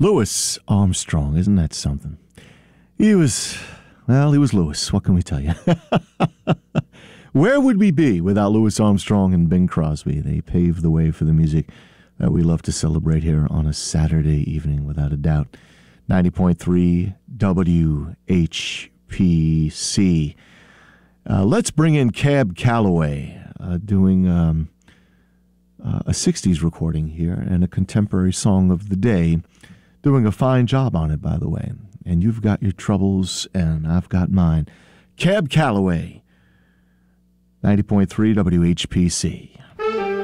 Louis Armstrong, isn't that something? He was Louis. What can we tell you? Where would we be without Louis Armstrong and Bing Crosby? They paved the way for the music that we love to celebrate here on a Saturday evening, without a doubt. 90.3 WHPC. Let's bring in Cab Calloway, doing a 60s recording here and a contemporary song of the day. Doing a fine job on it, by the way. And you've got your troubles, and I've got mine. Cab Calloway, 90.3 WHPC.